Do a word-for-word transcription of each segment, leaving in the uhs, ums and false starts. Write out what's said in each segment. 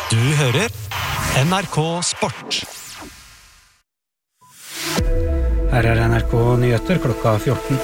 Du hører N R K Sport. Her er N R K Nyheter klokka fjorten.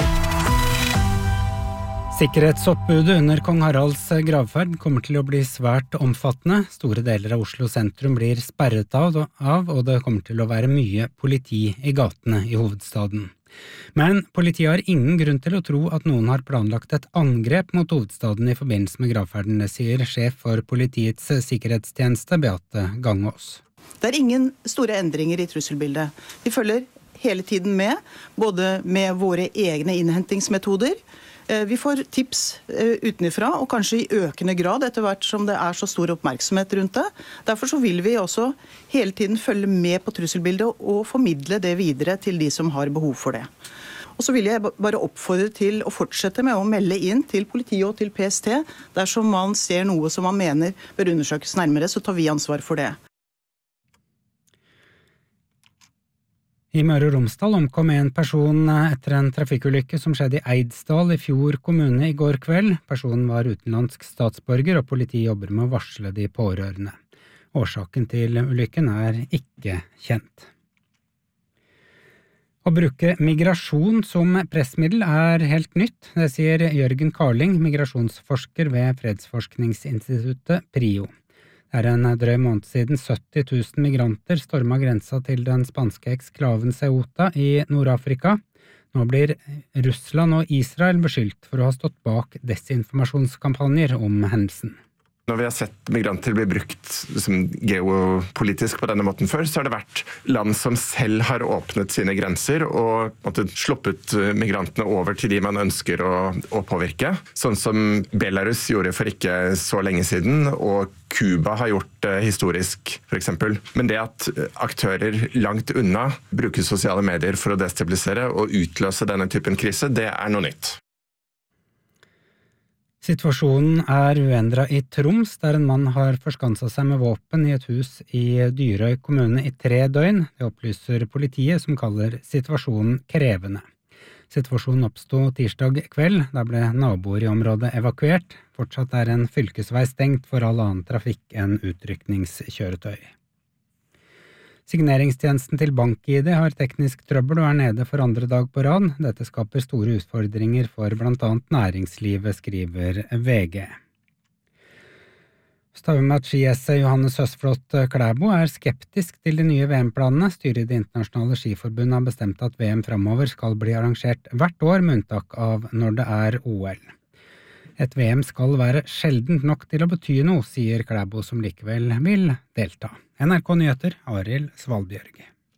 Sikkerhetsoppbudet under kong Haralds gravferd kommer til å bli svært omfattende. Store deler av Oslo sentrum blir sperret av, og det kommer til å være mye politi i gatene i hovedstaden. Men politiet har ingen grunn til å tro at noen har planlagt et angrep mot hovedstaden i forbindelse med gravferden, sier sjef for politiets sikkerhetstjeneste, Beate Gangås. Det er ingen store endringer i trusselbildet. Vi følger hele tiden med, både med våre egne innhentingsmetoder. Vi får tips utenifra, og kanskje i økende grad etter hvert som det er så stor oppmerksomhet rundt det. Derfor så vil vi også hele tiden følge med på trusselbildet og formidle det videre til de som har behov for det. Og så vil jeg bare oppfordre til å fortsette med å melde inn til politiet og til P S T. Dersom man ser noe som man mener bør undersøkes nærmere, så tar vi ansvar for det. I Møre og Romsdal omkom en person etter en trafikkulykke som skjedde i Eidsdal i Fjord kommune i går kveld. Personen var utenlandsk statsborger, og politiet jobber med å varsle de pårørende. Årsaken til ulykken er ikke kjent. Å bruke migrasjon som pressmiddel er helt nytt, det sier Jørgen Karling, migrasjonsforsker ved Fredsforskningsinstituttet PRIO. Det er en drøy måned siden sytti tusen migranter stormet grensa til den spanske eksklaven Ceuta i Nord-Afrika. Nå blir Russland og Israel beskyldt for å ha stått bak desinformasjonskampanjer om hendelsen. Når vi har sett migranter bli brukt som geopolitisk på denne måten før, så har det vært land som selv har åpnet sine grenser og måtte sluppet migrantene over til de man ønsker å, å påvirke. Sånn som Belarus gjorde for ikke så lenge siden, og Kuba har gjort det historisk, for eksempel. Men det at aktører langt unna bruker sosiale medier for å destabilisere og utløse denne typen krise, det er noe nytt. Situasjonen er uendret i Troms, der en mann har forskanset seg med våpen i et hus i Dyrøy kommune i tre døgn. Det opplyser politiet, som kaller situasjonen krevende. Situasjonen oppstod tirsdag kveld, da ble naboer i området evakuert. Fortsatt er en fylkesvei stengt for all annen trafikk enn utrykningskjøretøy. Signeringstjenesten til BankID har teknisk trøbbel og er nede for andre dag på rad. Dette skaper store utfordringer for blant annet næringslivet, skriver V G. Stavmatski-esse Johannes Høsflot Klæbo er skeptisk til de nye V M-planene. Styret i Det internasjonale skiforbundet har bestemt at V M fremover skal bli arrangert hvert år, med unntak av når det er O L. Et V M skal være sjeldent nok til å bety noe, sier Klæbo, som likevel vil delta. N R K Nyheter, Arild Svalbjørg.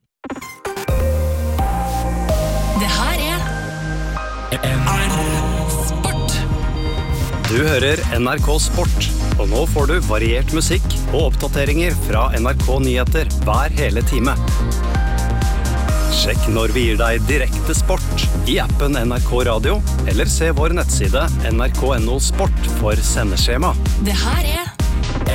Det her er N R K Sport. Du hører N R K Sport, og nå får du variert musikk og oppdateringer fra N R K Nyheter hver hele time. Sjekk når vi gir deg direkte sport i appen N R K Radio, eller se vår nettside N R K punktum no sport for sendeskjema. Det her er